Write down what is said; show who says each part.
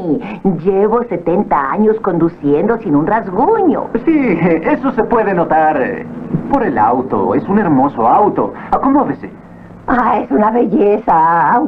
Speaker 1: mí. Llevo 70 años conduciendo sin un rasguño.
Speaker 2: Sí, eso se puede notar por el auto. Es un hermoso auto. Acomódese.
Speaker 1: Ah, es una belleza.